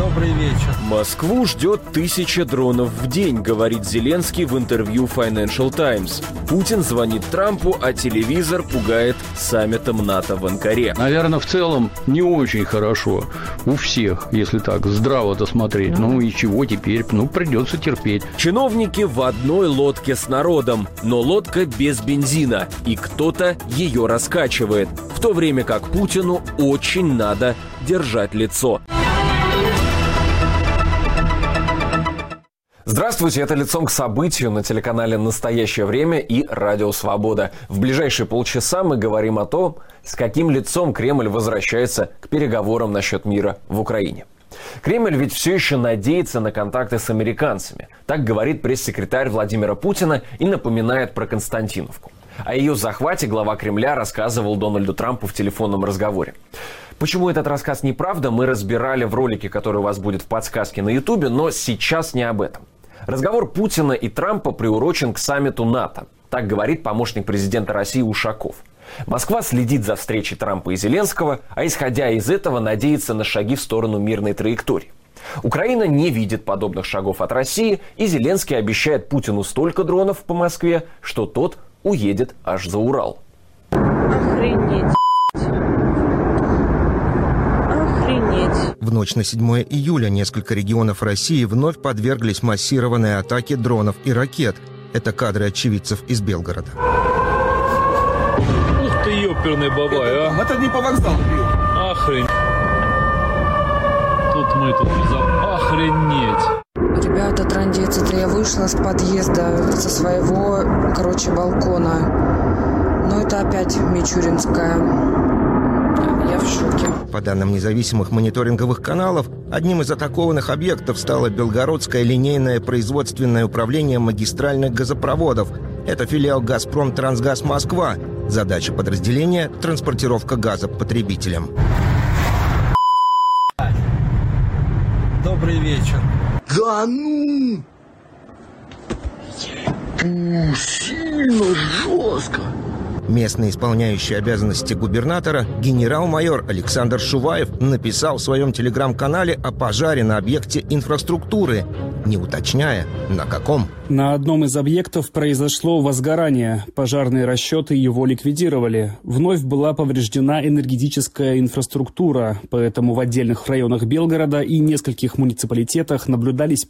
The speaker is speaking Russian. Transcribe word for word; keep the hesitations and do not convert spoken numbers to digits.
Добрый вечер. Москву ждет тысяча дронов в день, говорит Зеленский в интервью Financial Times. Путин звонит Трампу, а телевизор пугает саммитом НАТО в Анкаре. Наверное, в целом не очень хорошо у всех, если так здраво-то смотреть. Ну и чего теперь? Ну, придется терпеть. Чиновники в одной лодке с народом, но лодка без бензина, и кто-то ее раскачивает, в то время как Путину очень надо держать лицо. Здравствуйте, это «Лицом к событию» на телеканале «Настоящее время» и «Радио Свобода». В ближайшие полчаса мы говорим о том, с каким лицом Кремль возвращается к переговорам насчет мира в Украине. Кремль ведь все еще надеется на контакты с американцами. Так говорит пресс-секретарь Владимира Путина и напоминает про Константиновку. О ее захвате глава Кремля рассказывал Дональду Трампу в телефонном разговоре. Почему этот рассказ неправда, мы разбирали в ролике, который у вас будет в подсказке на Ютубе, но сейчас не об этом. Разговор Путина и Трампа приурочен к саммиту НАТО. Так говорит помощник президента России Ушаков. Москва следит за встречей Трампа и Зеленского, а исходя из этого надеется на шаги в сторону мирной траектории. Украина не видит подобных шагов от России, и Зеленский обещает Путину столько дронов по Москве, что тот уедет аж за Урал. Охренеть. В ночь на седьмое июля несколько регионов России вновь подверглись массированной атаке дронов и ракет. Это кадры очевидцев из Белгорода. Ух ты, ёперный бабай, а! Это не по вокзалу бил. Охренеть. Тут мы, тут за... Охренеть. Ребята, трындец, это я вышла с подъезда со своего, короче, балкона. Но это опять Мичуринская. Я в шоке. По данным независимых мониторинговых каналов, одним из атакованных объектов стало Белгородское линейное производственное управление магистральных газопроводов. Это филиал «Газпром Трансгаз Москва». Задача подразделения – транспортировка газа потребителям. Добрый вечер. Да ну! Фу, сильно жестко. Местный исполняющий обязанности губернатора генерал-майор Александр Шуваев написал в своем телеграм-канале о пожаре на объекте инфраструктуры, не уточняя, на каком. На одном из объектов произошло возгорание. Пожарные расчеты его ликвидировали. Вновь была повреждена энергетическая инфраструктура, поэтому в отдельных районах Белгорода и нескольких муниципалитетах наблюдались